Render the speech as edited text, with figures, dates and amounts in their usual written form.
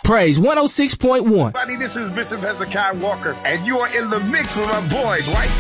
Praise 106.1. Buddy, this is Bishop Hezekiah Walker, and you are in the mix with my boy, Dwight